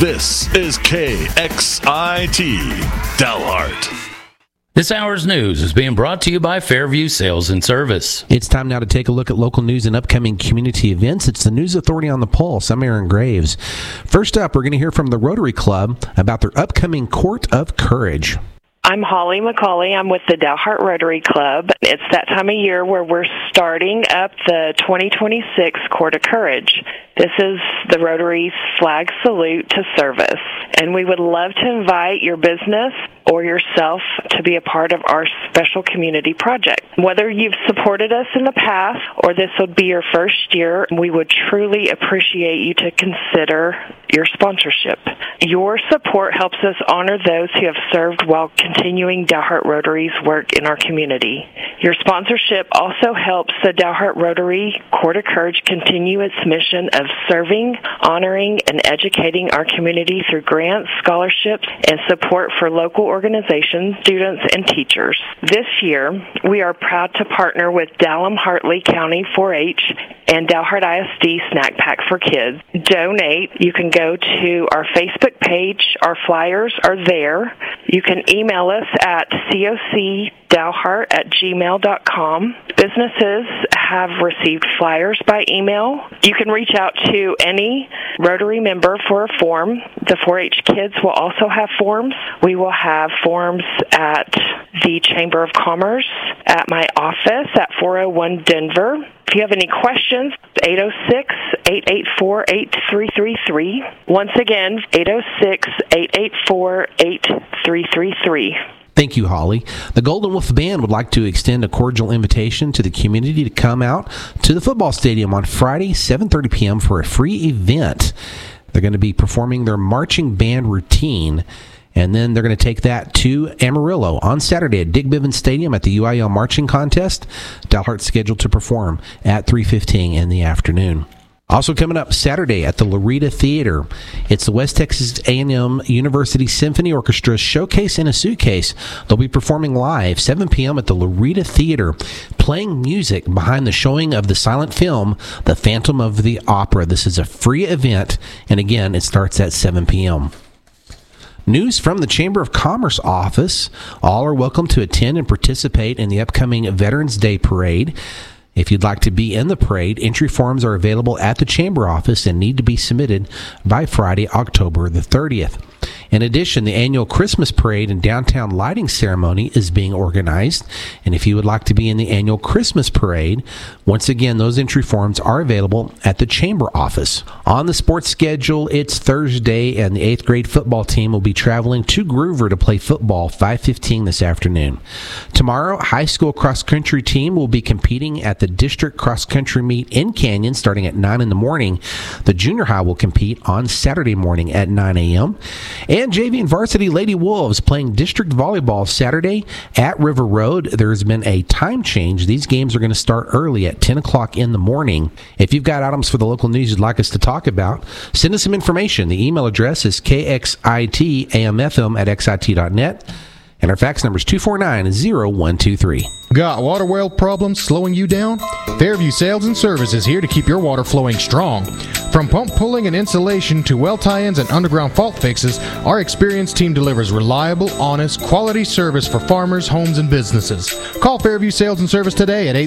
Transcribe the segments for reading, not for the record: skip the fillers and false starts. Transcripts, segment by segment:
This is KXIT Dalhart. This hour's news is being brought to you by Fairview Sales and Service. It's time now to take a look at local news and upcoming community events. It's the News Authority on the Pulse. I'm Aaron Graves. First up, we're going to hear from the Rotary Club about their upcoming Court of Courage. I'm Holly McCauley. I'm with the Dalhart Rotary Club. It's that time of year where we're starting up the 2026 Court of Courage. This is the Rotary's flag salute to service, and we would love to invite your business or yourself to be a part of our special community project. Whether you've supported us in the past or this would be your first year, we would truly appreciate you to consider your sponsorship. Your support helps us honor those who have served while continuing Dalhart Rotary's work in our community. Your sponsorship also helps the Dalhart Rotary Court of Courage continue its mission of serving, honoring, and educating our community through grants, scholarships, and support for local organizations, students, and teachers. This year, we are proud to partner with Dalham-Hartley County 4-H and Dalhart ISD Snack Pack for Kids. Donate. You can go to our Facebook page. Our flyers are there. You can email us at cocdalhart@gmail.com. Businesses have received flyers by email. You can reach out to any Rotary member for a form. The 4-H kids will also have forms. We will have forms at the Chamber of Commerce, at my office at 401 Denver. If you have any questions, 806-884-8333. Once again, 806-884-8333. Thank you, Holly. The Golden Wolf Band would like to extend a cordial invitation to the community to come out to the football stadium on Friday, 7:30 p.m. for a free event. They're going to be performing their marching band routine, and then they're going to take that to Amarillo on Saturday at Dick Bivens Stadium at the UIL Marching Contest. Dalhart's scheduled to perform at 3:15 in the afternoon. Also coming up Saturday at the Loretta Theater, it's the West Texas A&M University Symphony Orchestra Showcase in a Suitcase. They'll be performing live 7 p.m. at the Loretta Theater, playing music behind the showing of the silent film, The Phantom of the Opera. This is a free event, and again, it starts at 7 p.m. News from the Chamber of Commerce office. All are welcome to attend and participate in the upcoming Veterans Day Parade. If you'd like to be in the parade, entry forms are available at the Chamber office and need to be submitted by Friday, October the 30th. In addition, the annual Christmas parade and downtown lighting ceremony is being organized. And if you would like to be in the annual Christmas parade, once again, those entry forms are available at the Chamber office. On the sports schedule, it's Thursday, and the 8th grade football team will be traveling to Groover to play football 5:15 this afternoon. Tomorrow, high school cross-country team will be competing at the district cross-country meet in Canyon starting at 9 in the morning. The junior high will compete on Saturday morning at 9 a.m. And JV and varsity Lady Wolves playing district volleyball Saturday at River Road. There's been a time change. These games are going to start early at 10 o'clock in the morning. If you've got items for the local news you'd like us to talk about, send us some information. The email address is kxitamfm@xit.net. And our fax number is 249-0123. Got water well problems slowing you down? Fairview Sales and Service is here to keep your water flowing strong. From pump pulling and insulation to well tie-ins and underground fault fixes, our experienced team delivers reliable, honest, quality service for farmers, homes, and businesses. Call Fairview Sales and Service today at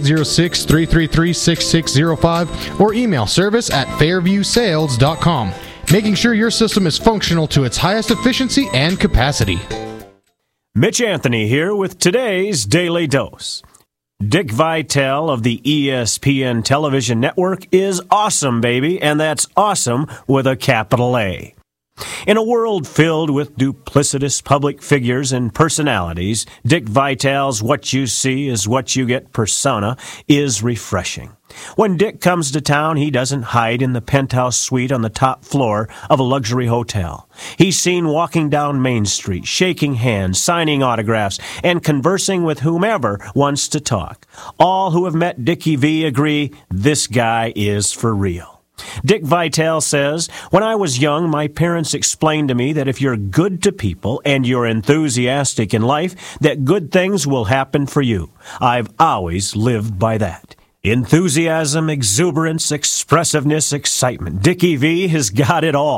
806-333-6605 or email service@fairviewsales.com, making sure your system is functional to its highest efficiency and capacity. Mitch Anthony here with today's Daily Dose. Dick Vitale of the ESPN television network is awesome, baby, and that's awesome with a capital A. In a world filled with duplicitous public figures and personalities, Dick Vitale's "what you see is what you get" persona is refreshing. When Dick comes to town, he doesn't hide in the penthouse suite on the top floor of a luxury hotel. He's seen walking down Main Street, shaking hands, signing autographs, and conversing with whomever wants to talk. All who have met Dickie V agree this guy is for real. Dick Vitale says, "When I was young, my parents explained to me that if you're good to people and you're enthusiastic in life, that good things will happen for you. I've always lived by that." Enthusiasm, exuberance, expressiveness, excitement. Dickie V has got it all.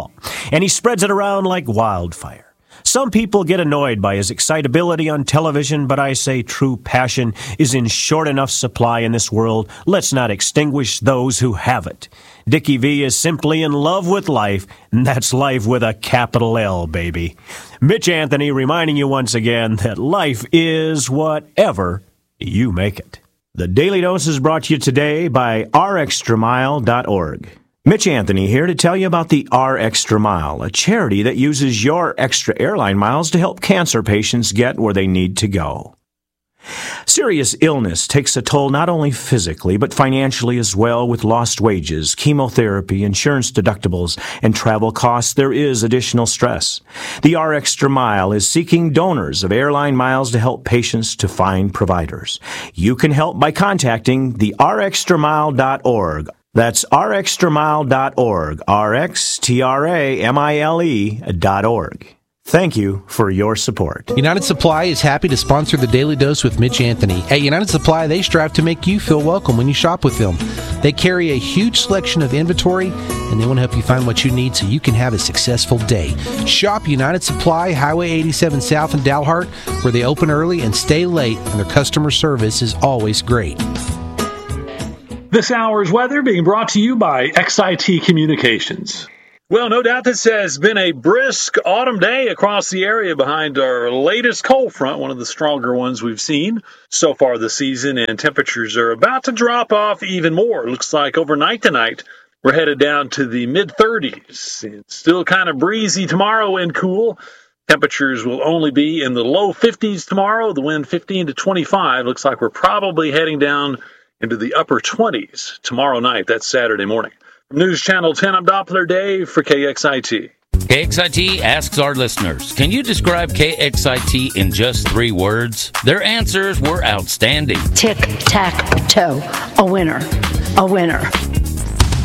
and he spreads it around like wildfire. Some people get annoyed by his excitability on television, but I say true passion is in short enough supply in this world. Let's not extinguish those who have it. Dickie V is simply in love with life, and that's life with a capital L, baby. Mitch Anthony reminding you once again that life is whatever you make it. The Daily Dose is brought to you today by rextramile.org. Mitch Anthony here to tell you about the R Extra Mile, a charity that uses your extra airline miles to help cancer patients get where they need to go. Serious illness takes a toll not only physically, but financially as well. With lost wages, chemotherapy, insurance deductibles, and travel costs, there is additional stress. The R Extra Mile is seeking donors of airline miles to help patients to find providers. You can help by contacting the rextramile.org. That's rextramile.org, rxtramile.org. Thank you for your support. United Supply is happy to sponsor the Daily Dose with Mitch Anthony. At United Supply, they strive to make you feel welcome when you shop with them. They carry a huge selection of inventory, and they want to help you find what you need so you can have a successful day. Shop United Supply, Highway 87 South in Dalhart, where they open early and stay late, and their customer service is always great. This hour's weather being brought to you by XIT Communications. Well, no doubt this has been a brisk autumn day across the area behind our latest cold front, one of the stronger ones we've seen so far this season, and temperatures are about to drop off even more. It looks like overnight tonight we're headed down to the mid-30s. It's still kind of breezy tomorrow and cool. Temperatures will only be in the low 50s tomorrow, the wind 15 to 25. Looks like we're probably heading down into the upper 20s tomorrow night. That's Saturday morning. From News Channel 10, I'm Doppler Dave for KXIT. KXIT asks our listeners, can you describe KXIT in just 3 words? Their answers were outstanding. Tic-tac-toe. A winner. A winner.